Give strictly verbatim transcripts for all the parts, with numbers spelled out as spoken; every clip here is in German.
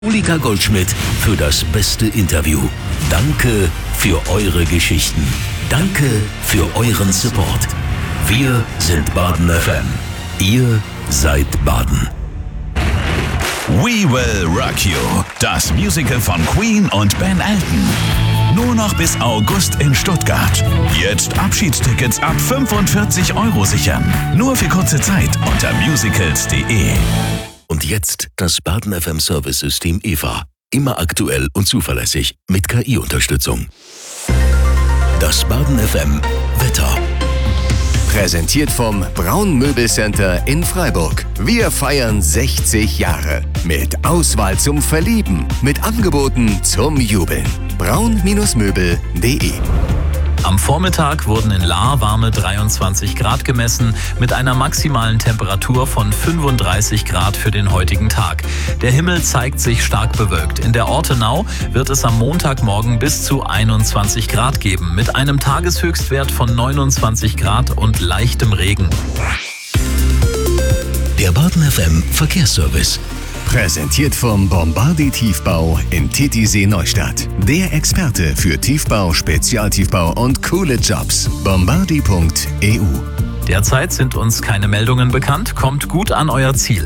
Monika Goldschmidt für das beste Interview. Danke für eure Geschichten. Danke für euren Support. Wir sind Baden F M. Ihr seid Baden. We Will Rock You. Das Musical von Queen und Ben Elton. Nur noch bis August in Stuttgart. Jetzt Abschiedstickets ab fünfundvierzig Euro sichern. Nur für kurze Zeit unter musicals punkt de. Und jetzt das Baden F M Service-System E V A. Immer aktuell und zuverlässig mit K I-Unterstützung. Das Baden F M Wetter. Präsentiert vom Braun Möbelcenter in Freiburg. Wir feiern sechzig Jahre. Mit Auswahl zum Verlieben. Mit Angeboten zum Jubeln. braun Möbel punkt de. Am Vormittag wurden in Lahr warme dreiundzwanzig Grad gemessen, mit einer maximalen Temperatur von fünfunddreißig Grad für den heutigen Tag. Der Himmel zeigt sich stark bewölkt. In der Ortenau wird es am Montagmorgen bis zu einundzwanzig Grad geben, mit einem Tageshöchstwert von neunundzwanzig Grad und leichtem Regen. Der Baden F M Verkehrsservice. Präsentiert vom Bombardi Tiefbau in Titisee Neustadt. Der Experte für Tiefbau, Spezialtiefbau und coole Jobs. bombardi punkt e u. Derzeit sind uns keine Meldungen bekannt. Kommt gut an euer Ziel.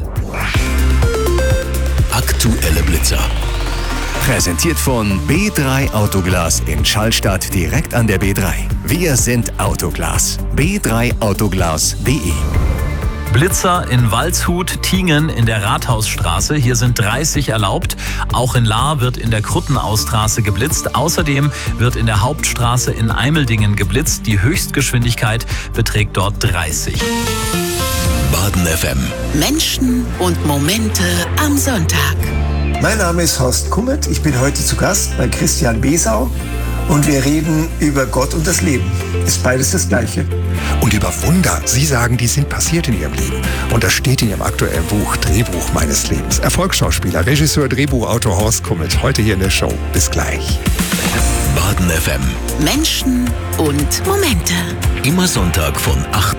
Aktuelle Blitzer. Präsentiert von B drei Autoglas in Schallstadt direkt an der B drei. Wir sind Autoglas. b drei autoglas punkt de. Blitzer in Waldshut, Tingen in der Rathausstraße. Hier sind dreißig erlaubt. Auch in Lahr wird in der Kruttenaustraße geblitzt. Außerdem wird in der Hauptstraße in Eimeldingen geblitzt. Die Höchstgeschwindigkeit beträgt dort dreißig. Baden F M. Menschen und Momente am Sonntag. Mein Name ist Horst Kummet. Ich bin heute zu Gast bei Christian Besau und wir reden über Gott und das Leben. Ist beides das Gleiche. Und über Wunder. Sie sagen, die sind passiert in Ihrem Leben. Und das steht in Ihrem aktuellen Buch Drehbuch meines Lebens. Erfolgsschauspieler, Regisseur, Drehbuchautor Horst Kummet. Heute hier in der Show. Bis gleich. Baden F M. Menschen und Momente. Immer Sonntag von acht